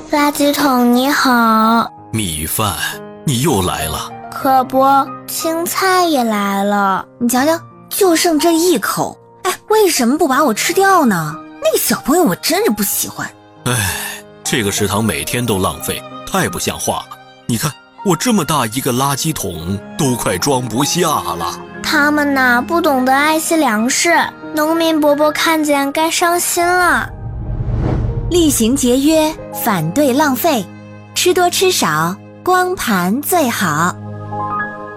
垃圾桶你好。 米饭，你又来了。 可不，青菜也来了。 你瞧瞧，就剩这一口。哎，为什么不把我吃掉呢？那个小朋友我真是不喜欢。 哎，这个食堂每天都浪费，太不像话了。你看，我这么大一个垃圾桶都快装不下了。 他们呐，不懂得爱惜粮食，农民伯伯看见该伤心了。 厉行节约，反对浪费，吃多吃少，光盘最好。